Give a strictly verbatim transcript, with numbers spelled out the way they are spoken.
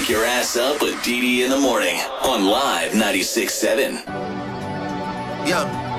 Wake your ass up with Dee Dee in the morning on Live ninety-six point seven. Young.